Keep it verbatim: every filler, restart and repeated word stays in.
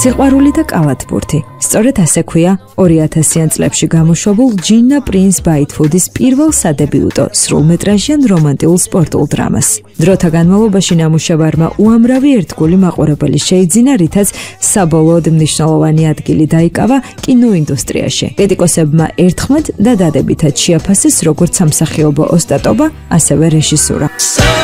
სიყვარული და კალათბურთი. სწორედ ასე ქვია ორი ათასიან წლებში გამოშვებულ ჯინა პრინს ბაითფუდის პირველ სადებიუტო სრულმეტრაჟიან რომანტიულ სპორტულ დრამას. დროთა განმავლობაში ნამუშევარმა უამრავი ერთგული მაყურებელი შეიძინა, რითაც საბოლოოდ მნიშვნელოვანი ადგილი დაიკავა კინოინდუსტრიაში. კრიტიკოსებმა ერთხმად და დადებითად შეაფასეს როგორც სამსახიობო ოსტატობა, ასევე რეჟისურა.